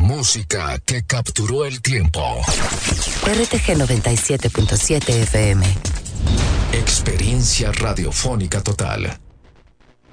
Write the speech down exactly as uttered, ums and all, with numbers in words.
Música que capturó el tiempo. R T G noventa y siete punto siete F M. Experiencia radiofónica total.